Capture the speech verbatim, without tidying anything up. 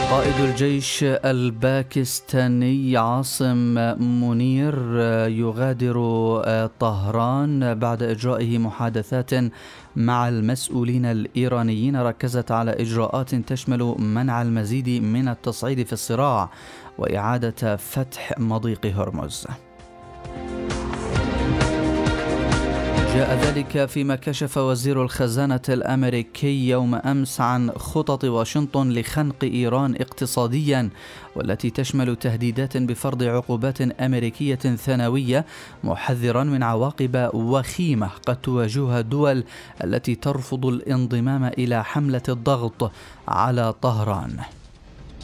قائد الجيش الباكستاني عاصم منير يغادر طهران بعد إجرائه محادثات مع المسؤولين الإيرانيين ركزت على إجراءات تشمل منع المزيد من التصعيد في الصراع وإعادة فتح مضيق هرمز. جاء ذلك فيما كشف وزير الخزانة الأمريكي يوم أمس عن خطط واشنطن لخنق إيران اقتصاديا، والتي تشمل تهديدات بفرض عقوبات أمريكية ثانوية، محذرا من عواقب وخيمة قد تواجهها الدول التي ترفض الانضمام إلى حملة الضغط على طهران.